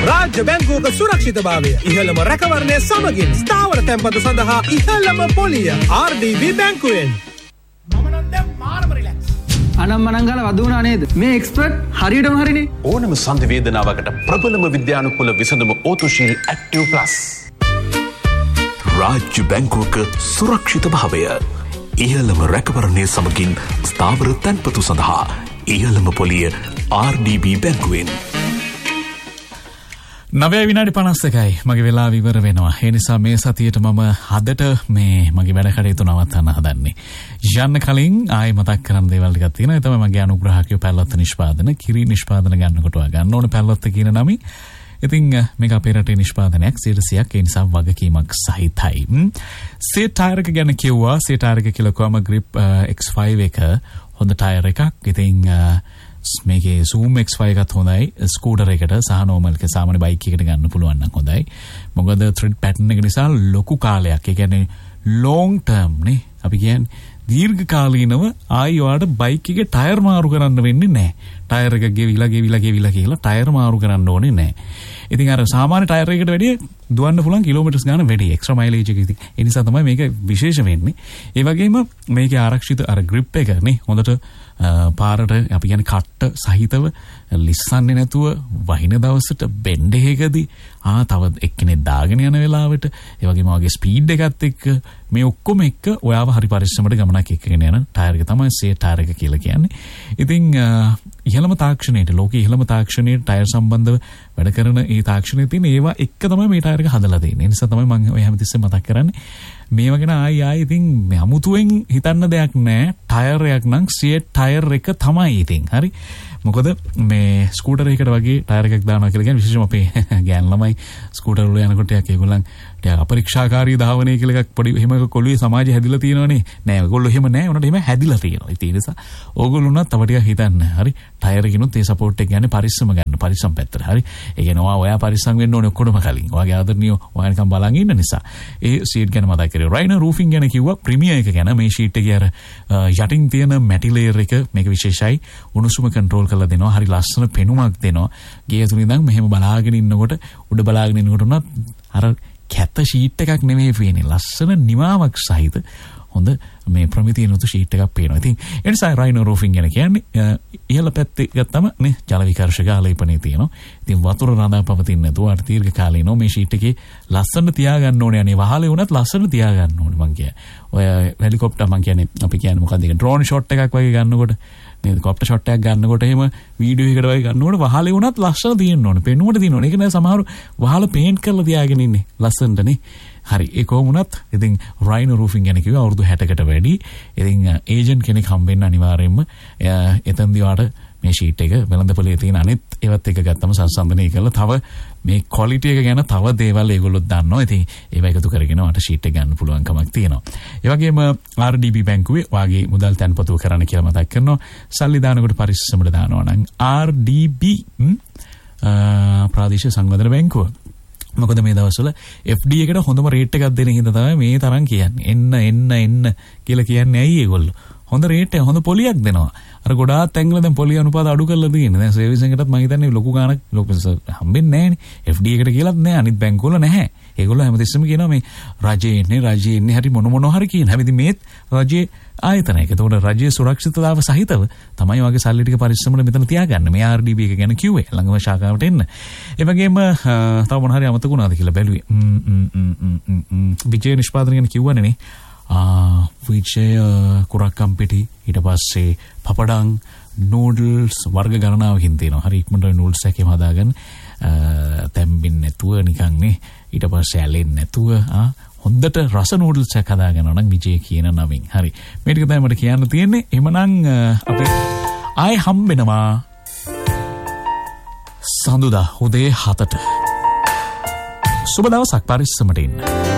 රාජ්‍ය බැංකුවක සුරක්ෂිතභාවය ඉහළම රැකවරණය සමගින් ස්ථාවර තැන්පතු සඳහා ඉහළම පොලිය RDB බැංකුවෙන්. මම නම් දැන් මාරම රිලැක්ස්. අනම්මනම් ගාලා වදුණා නේද? මේ එක්ස්පර්ට් හරියටම හරිනේ. ඕනම සංධි වේදනාවකට ප්‍රබලම විද්‍යානුකූල විසඳුම ඕතුශීල් ඇක්ටිව් ප්ලස්. රාජ්‍ය බැංකුවක සුරක්ෂිත භාවය ඉහළම රැකවරණය සමගින් ස්ථාවර තැන්පතු සඳහා ඉහළම පොලිය RDB බැංකුවෙන්. 9:52යි මගේ වෙලාව ඉවර වෙනවා. ඒ නිසා මේ සතියේට මම හදට මේ මගේ වැඩ කටයුතු නවත්තන්න හදන්නේ. යන්න කලින් ආයෙ මතක් කරන්න දේවල් ටිකක් තියෙනවා. ඒ තමයි මගේ අනුග්‍රහකයෝ පැල්ලොත්ත නිෂ්පාදන, කිරි නිෂ්පාදන ගන්නකොට ගන්න ඕන පැල්ලොත්ත කියන නමයි. ඉතින් මේක අපේ රටේ නිෂ්පාදනයක් 100%ක් ඒ නිසා වගකීමක් සහිතයි. සීට් ටයර් එක ගැන කිව්වා. සීට් ටයර් එක කියලා කොහම grip X5 එක හොඳ ටයර් එකක්. ඉතින් මේකේ Zoom X5 එකත් හොඳයි. ස්කූටර් එකට සහ නෝමල් එක සාමාන්‍ය බයික් එකකට ගන්න පුළුවන් නම් හොඳයි. මොකද thread pattern එක නිසා ලොකු කාලයක්, ඒ කියන්නේ long term නේ අපි කියන්නේ දීර්ඝ කාලීනව ආයි ඔයාලට බයික් එකේ ටයර් මාරු කරන්න වෙන්නේ නැහැ. ටයර් එක ගෙවිලා කියලා ටයර් මාරු කරන්න ඕනේ නැහැ. ඉතින් අර සාමාන්‍ය ටයර් එකකට වැඩිය දුවන්න පුළුවන් කිලෝමීටර්ස් ගන්න වැඩි එක්ස්ට්‍රා මයිලේජ් එක. ඉතින් ඒ නිසා තමයි මේක විශේෂ වෙන්නේ. ඒ වගේම මේකේ ආරක්ෂිත අර grip එක නේ හොඳට පාරට අපි කියන්නේ කට්ට සහිතව ලිස්සන්නේ නැතුව වහින දවසට බෙන්ඩ් එකකදී තව එක්කෙනෙක් දාගෙන යන වෙලාවට ඒ වගේම වගේ ස්පීඩ් එකත් එක්ක මේ ඔක්කොම එක්ක ඔයාව හරි පරිස්සමට ගමනක් එක්කගෙන යන ටයර් එක තමයි සීට් ටයර් එක කියලා කියන්නේ. ඉතින් ඉහළම තාක්ෂණයට ලෝකයේ ඉහළම තාක්ෂණයේ ටයර් සම්බන්ධව වැඩ කරන ඒ තාක්ෂණයේ තියෙන ඒවා එක්ක තමයි මේ ටයර් එක හදලා තියෙන්නේ. ඒ නිසා තමයි මම ඔය හැමතිස්සෙම මතක් කරන්නේ. මේවා ගැන ආයි ඉතින් අමුතුවෙන් හිතන්න දෙයක් නැහැ. ටයර් එකක් නම් සීට් ටයර් එක තමයි ඉතින්. හරි. මොකද මේ ස්කූටර් එකකට වගේ ටයර් එකක් දානවා කියලා කියන්නේ විශේෂම අපේ ගෑන් ළමයි ස්කූටර් වල යනකොට ඒගොල්ලන් අපරීක්ෂාකාරී ධාවනය කියලා එකක් පොඩි එහෙම කොළුවේ සමාජය හැදිලා තියෙනවනේ. නෑ ඒගොල්ලෝ එහෙම නෑ. උනට එහෙම හැදිලා තියෙනවා. ඒ නිසා ඕගොල්ලෝ උනත් තව ටිකක් හිතන්න. හරි. ටයර් එකිනුත් ඒ සපෝට් එක ගන්න පරිස්සම ගන්න. පරිස්සම් පැත්තට. හරි. ඒ කියන්නේ ඔයා පරිස්සම් වෙන්න ඕනේ ඔක්කොම කලින්. ඔයාගේ ආදරණීය ඔයා නිකන් බලන් ඉන්න නිසා. ඒ සීට් ගැන මතක් කරේ. රයිනර් රූෆින් ගැන කිව්වා. ප්‍රීමියර් එක ගැන මේ ෂීට් එකේ අර යටින් තියෙන මැටි ලේයර් එක මේක විශේෂයි. උණුසුම කන්ට්‍රෝල් කරලා දෙනවා. හරි ලස්සන පෙනුමක් දෙනවා. ගේ ඇතුළේ ඉඳන් මෙහෙම බලාගෙන ඉන්නකොට උඩ බලාගෙන ඉන්නකොට උනත් අර කැත ෂීට් එකක් නෙමෙයි පේන්නේ. ලස්සන නිමාවක් සහිත හොඳ මේ ප්‍රමිතියනතු ෂීට් එකක් පේනවා. ඉතින් ඒ නිසා රයිනෝ රූෆින් ගැන කියන්නේ ඉහළ පැත්තේ ගත්තම නේ ජල විකර්ෂක ආලේපනයේ තියෙනවා. ඉතින් වතුර රඳා පවතින්නේ නැතුව අර දීර්ඝ කාලීනව මේ ෂීට් එකේ ලස්සන තියාගන්න ඕනේ. අනේ වහලේ වුණත් ලස්සන තියාගන්න ඕනේ මං කියන්නේ. ඔය හෙලිකොප්ටර් මං කියන්නේ අපි කියන්නේ මොකක්ද ඒක ඩ්‍රෝන් ෂොට් එකක් වගේ ගන්නකොට නේද කොප්ටර් ෂොට් එකක් ගන්නකොට එහෙම වීඩියෝ එකකට වගේ ගන්නකොට වහලේ වුණත් ලස්සන තියෙන්න ඕනේ. පෙනුමට තියෙන්න ඕනේ. ඒක නෑ සමහරව වහල පේන්ට් කරලා තියාගෙන ඉන්නේ ලස්සනටනේ. හරි ඒ කොහොමුණත් ඉතින් රයිනෝ රූෆින් ගැන කිව්වා අවුරුදු 60කට වැඩි. ඉතින් ඒජන්ට් කෙනෙක් හම්බෙන්න අනිවාර්යයෙන්ම එතෙන්දී වාට මේ ෂීට් එක වෙළඳපොලේ තියෙන අනිත් ඒවත් එක ගත්තම සංසන්දනය කරලා තව මේ ක්වොලිටි එක ගැන තව දේවල් ඒගොල්ලෝ දන්නවා. ඉතින් ඒවා එකතු කරගෙන වට ෂීට් එක ගන්න පුළුවන් කමක් තියෙනවා. ඒ වගේම RDB බැංකුවේ වාගේ මුදල් තැන්පතු කරන්න කියලා මතක් කරනවා. සල්ලි දානකොට පරිස්සමට දානවා නම් RDB ප්‍රාදේශීය සංවර්ධන බැංකුව. මොකද මේ දවස්වල FD එකට හොඳම රේට් එකක් දෙන හින්දා තමයි මේ තරම් කියන්නේ. එන්න කියලා කියන්නේ ඇයි ඒගොල්ලෝ? හොඳ රේට් එක හොඳ පොලියක් දෙනවා. අර ගොඩාක් තැන්වල දැන් පොලිය අනුපාත අඩු කරලා තියෙනවා. දැන් සර්විස් එකකටත් මම හිතන්නේ ලොකු ගාණක් හම්බෙන්නේ නැහැනේ. FD එකට කියලාත් නැහැ. අනිත් බැංකුවල නැහැ. ඒගොල්ලෝ හැමතිස්සෙම කියනවා මේ රජයේ ඉන්නේ හරි මොන හරි කියන. හැබැයි මේත් රජයේ ආයතනයක. ඒතකොට රජයේ සුරක්ෂිතතාව සහිතව තමයි වගේ සල්ලි ටික පරිස්සමට මෙතන තියාගන්න. මේ RDB එක ගැන කිව්වේ ළඟම ශාඛාවට එන්න. ඒ වගේම තව මොන හරි අමතකුණාද කියලා බැලුවේ. විජය නිෂ්පාදනය ගැන කිව්වනේ නේ. විජය කුරක්කම් පිටි ඊට පස්සේ පපඩම් නූඩල්ස් වර්ග ගණනාවකින් තියෙනවා. හරි ඉක්මනට නූඩල්ස් එකේම හදාගන්න. තැම්බෙන්නේ නැතුව නිකන් නේ. ඊට පස්සේ ඇලෙන්නේ නැතුව හොඳට රස නූඩල්ස් එකක් හදාගන්නවා නම් විජය කියන නමින්. හරි. මේ ටික තමයි මට කියන්න තියෙන්නේ. එහෙමනම් අපි ආයෙ හම්බෙනවා සඳුදා උදේ 7ට. සුබ දවසක් පරිස්සමට ඉන්න.